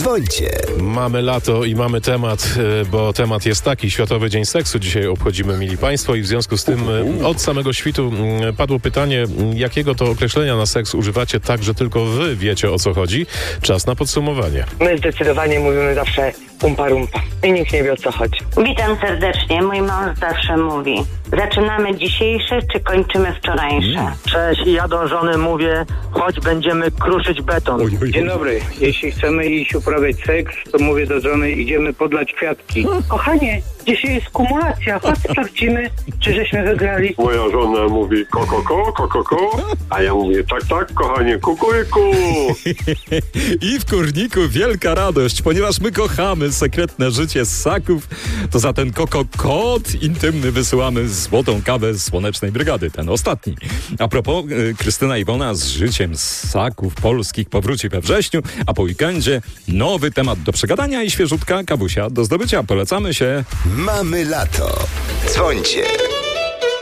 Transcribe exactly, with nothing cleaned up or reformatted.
Dzwońcie. Mamy lato i mamy temat, bo temat jest taki. Światowy Dzień Seksu dzisiaj obchodzimy, mili Państwo, i w związku z tym od samego świtu padło pytanie, jakiego to określenia na seks używacie tak, że tylko wy wiecie, o co chodzi. Czas na podsumowanie. My zdecydowanie mówimy zawsze umpa rumpa i nikt nie wie, o co chodzi. Witam serdecznie. Mój mąż zawsze mówi: zaczynamy dzisiejsze, czy kończymy wczorajsze? Cześć, ja do żony mówię: chodź, będziemy kruszyć beton. Oj, oj, Dzień dobry. Jeśli chcemy iść uprawiać seks, to mówię do żony: idziemy podlać kwiatki. Kochanie, dzisiaj jest kumulacja, chodź sprawdzimy, czy żeśmy wygrali. Moja żona mówi koko, ko, koko, ko, a ja mówię tak, tak, kochanie, kukuryku. I w kurniku wielka radość, ponieważ my kochamy sekretne życie ssaków, to za ten koko kod intymny wysyłamy złotą kawę z Słonecznej Brygady, ten ostatni. A propos, y, Krystyna Iwona z życiem ssaków polskich powróci we wrześniu, a po weekendzie nowy temat do przegadania i świeżutka kawusia do zdobycia. Polecamy się. Mamy lato. Dzwońcie.